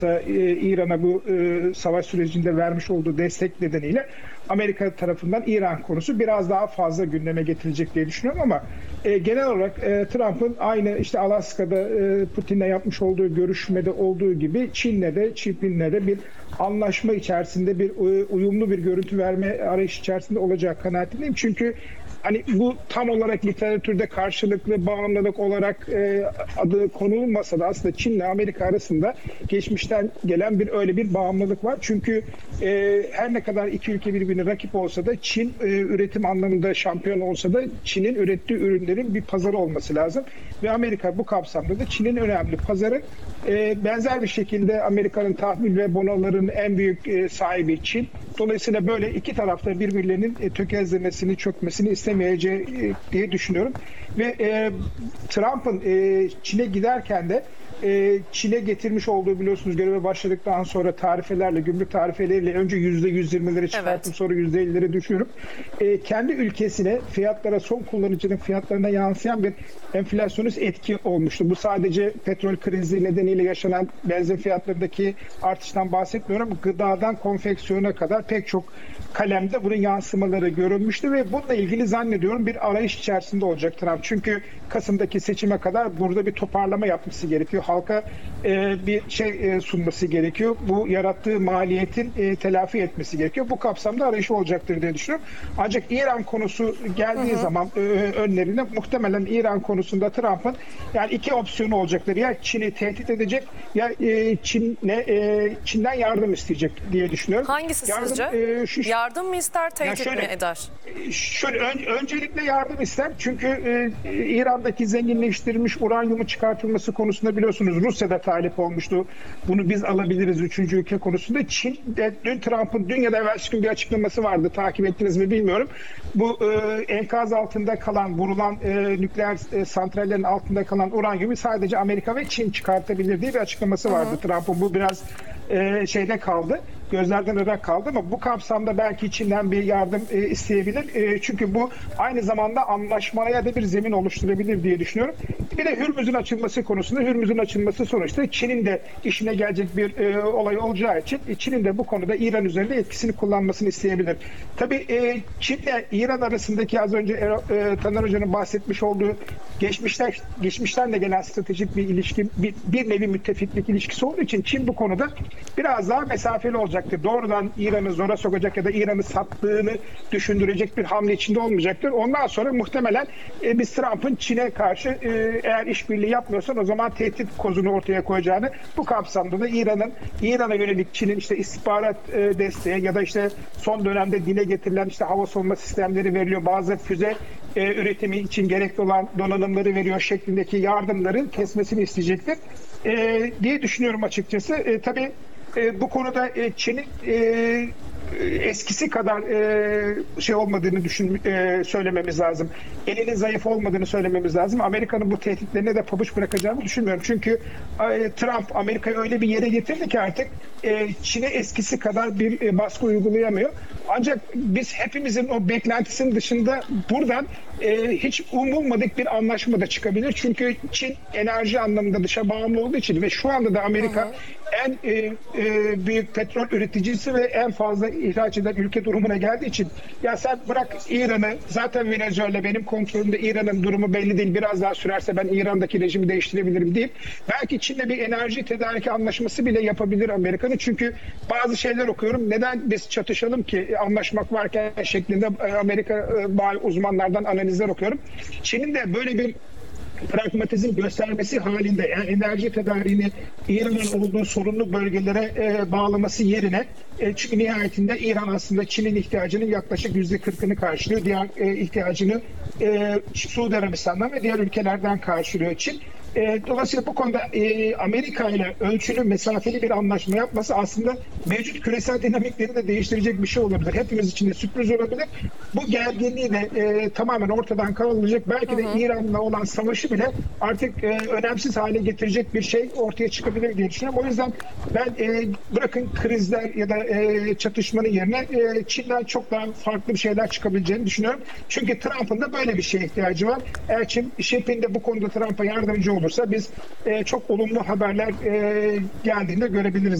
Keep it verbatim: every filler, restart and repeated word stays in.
e, İran'a bu e, savaş sürecinde vermiş olduğu destek nedeniyle Amerika tarafından İran konusu biraz daha fazla gündeme getirilecek diye düşünüyorum ama e, genel olarak e, Trump'ın aynı işte Alaska'da e, Putin'le yapmış olduğu görüşmede olduğu gibi Çin'le de Çin'le de bir anlaşma içerisinde bir e, uyumlu bir görüntü verme arayışı içerisinde olacak kanaatindeyim. Çünkü hani bu tam olarak literatürde karşılıklı bağımlılık olarak e, adı konulmasa da aslında Çin'le Amerika arasında geçmişten gelen bir öyle bir bağımlılık var. Çünkü e, her ne kadar iki ülke birbirine rakip olsa da Çin e, üretim anlamında şampiyon olsa da Çin'in ürettiği ürünlerin bir pazarı olması lazım. Ve Amerika bu kapsamda da Çin'in önemli pazarı. E, benzer bir şekilde Amerika'nın tahvil ve bonoların en büyük e, sahibi Çin. Dolayısıyla böyle iki tarafta birbirlerinin e, tökezlemesini, çökmesini istemeyeceği e, diye düşünüyorum. Ve e, Trump'ın e, Çin'e giderken de e, Çin'e getirmiş olduğu biliyorsunuz göreve başladıktan sonra tarifelerle, gümrük tarifeleriyle önce yüzde yüz yirmileri çıkartıp evet. sonra yüzde ellileri düşürüp e, kendi ülkesine fiyatlara, son kullanıcının fiyatlarına yansıyan bir enflasyonist etki olmuştu. Bu sadece petrol krizi nedeniyle yaşanan benzin fiyatlarındaki artıştan bahsetmiyorum. Gıdadan konfeksiyona kadar pek çok kalemde bunun yansımaları görülmüştü ve bununla ilgili zannediyorum bir arayış içerisinde olacak Trump. Çünkü Kasım'daki seçime kadar burada bir toparlama yapması gerekiyor. Halka e, bir şey e, sunması gerekiyor. Bu yarattığı maliyetin e, telafi etmesi gerekiyor. Bu kapsamda arayış olacaktır diye düşünüyorum. Ancak İran konusu geldiği hı hı. zaman e, önlerine muhtemelen İran konusunda Trump'ın yani iki opsiyonu olacaktır. Ya Çin'i tehdit edecek ya e, Çin'le e, Çin'den yardım isteyecek diye düşünüyorum. Hangisi yardım, sizce? E, şu, yardım mı ister, tehdit şöyle, mi eder? Şöyle, ön, öncelikle yardım ister. Çünkü e, İran'daki zenginleştirilmiş uranyumu çıkartılması konusunda biliyorsunuz Rusya da talip olmuştu. Bunu biz alabiliriz üçüncü ülke konusunda. Çin de dün Trump'ın dün ya da evvelsi gün bir açıklaması vardı. Takip ettiniz mi bilmiyorum. Bu e, enkaz altında kalan, vurulan e, nükleer e, santrallerin altında kalan uranyumu sadece Amerika ve Çin çıkartabilir diye bir açıklaması vardı. Trump'ın bu biraz e, şeyde kaldı. Gözlerden ırak kaldı ama bu kapsamda belki Çin'den bir yardım e, isteyebilir. E, çünkü bu aynı zamanda anlaşmaya da bir zemin oluşturabilir diye düşünüyorum. Bir de Hürmüz'ün açılması konusunda Hürmüz'ün açılması sonuçta Çin'in de işine gelecek bir e, olay olacağı için e, Çin'in de bu konuda İran üzerinde etkisini kullanmasını isteyebilir. Tabii e, Çin'le İran arasındaki az önce e, Taner Hoca'nın bahsetmiş olduğu geçmişten geçmişten de gelen stratejik bir ilişki, bir, bir nevi müttefiklik ilişkisi olduğu için Çin bu konuda biraz daha mesafeli olacak. Doğrudan İran'ı zora sokacak ya da İran'ı sattığını düşündürecek bir hamle içinde olmayacaktır. Ondan sonra muhtemelen e, biz Trump'ın Çin'e karşı e, eğer işbirliği yapmıyorsan o zaman tehdit kozunu ortaya koyacağını, bu kapsamda da İran'ın İran'a yönelik Çin'in işte istihbarat e, desteği ya da işte son dönemde dile getirilen işte hava savunma sistemleri veriliyor. Bazı füze e, üretimi için gerekli olan donanımları veriyor şeklindeki yardımların kesmesini isteyecektir e, diye düşünüyorum açıkçası. E, tabii E, bu konuda e, Çin'in e, eskisi kadar e, şey olmadığını düşün e, söylememiz lazım. Elinin zayıf olmadığını söylememiz lazım. Amerika'nın bu tehditlerine de pabuç bırakacağını düşünmüyorum. Çünkü e, Trump Amerika'yı öyle bir yere getirdi ki artık e, Çin'e eskisi kadar bir e, baskı uygulayamıyor. Ancak biz hepimizin o beklentisinin dışında buradan e, hiç umulmadık bir anlaşma da çıkabilir. Çünkü Çin enerji anlamında dışa bağımlı olduğu için ve şu anda da Amerika hı hı. en e, e, büyük petrol üreticisi ve en fazla ihraç eden ülke durumuna geldiği için ya sen bırak İran'ı, zaten Venezuela benim kontrolümde, İran'ın durumu belli değil, biraz daha sürerse ben İran'daki rejimi değiştirebilirim deyip belki Çin'le bir enerji tedariki anlaşması bile yapabilir Amerika'nın. Çünkü bazı şeyler okuyorum, neden biz çatışalım ki anlaşmak varken şeklinde Amerika uzmanlardan analizler okuyorum. Çin'in de böyle bir pragmatizm göstermesi halinde yani enerji tedariğini İran'ın olduğu sorunlu bölgelere e, bağlaması yerine e, çünkü nihayetinde İran aslında Çin'in ihtiyacının yaklaşık yüzde kırkını karşılıyor. Diğer e, ihtiyacını e, Suudi Arabistan'dan ve diğer ülkelerden karşılıyor Çin. E, dolayısıyla bu konuda e, Amerika ile ölçülü, mesafeli bir anlaşma yapması aslında mevcut küresel dinamikleri de değiştirecek bir şey olabilir. Hepimiz için de sürpriz olabilir. Bu gerginliği de e, tamamen ortadan kaldıracak. Belki de İran'la olan savaşı bile artık e, önemsiz hale getirecek bir şey ortaya çıkabilir diye düşünüyorum. O yüzden ben e, bırakın krizler ya da e, çatışmanın yerine e, Çin'den çok daha farklı bir şeyler çıkabileceğini düşünüyorum. Çünkü Trump'ın da böyle bir şeye ihtiyacı var. Eğer Çin, Xi Jinping de bu konuda Trump'a yardımcı olur olursa biz e, çok olumlu haberler e, geldiğinde görebiliriz.